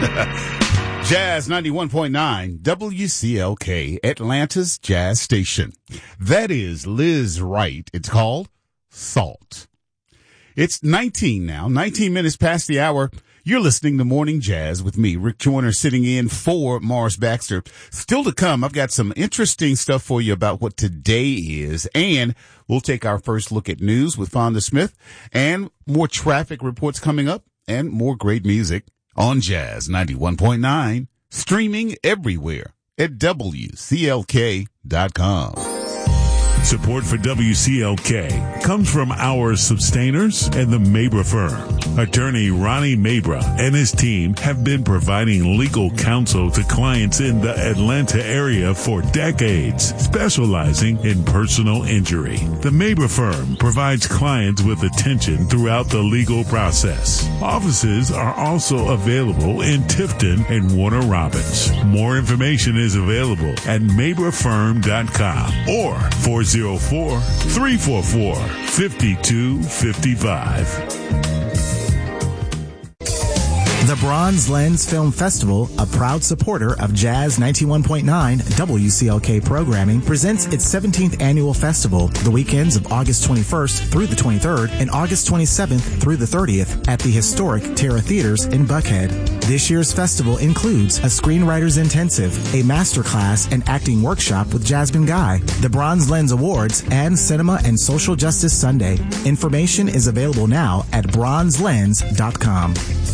Jazz 91.9 WCLK, Atlanta's jazz station. That is Liz Wright. It's called Salt. It's 19 minutes past the hour. You're listening to Morning Jazz with me, Rick Joyner, sitting in for Morris Baxter. Still to come, I've got some interesting stuff for you about what today is, and we'll take our first look at news with Fonda Smith, and more traffic reports coming up, and more great music on Jazz 91.9, streaming everywhere at WCLK.com. Support for WCLK comes from our sustainers and the Mabra firm. Attorney Ronnie Mabra and his team have been providing legal counsel to clients in the Atlanta area for decades, specializing in personal injury. The Mabra firm provides clients with attention throughout the legal process. Offices are also available in Tifton and Warner Robins. More information is available at mabrafirm.com or 404-344-5255. The Bronze Lens Film Festival, a proud supporter of Jazz 91.9 WCLK programming, presents its 17th annual festival the weekends of August 21st through the 23rd and August 27th through the 30th at the historic Terra Theaters in Buckhead. This year's festival includes a Screenwriters Intensive, a masterclass and acting workshop with Jasmine Guy, the Bronze Lens Awards, and Cinema and Social Justice Sunday. Information is available now at bronzelens.com.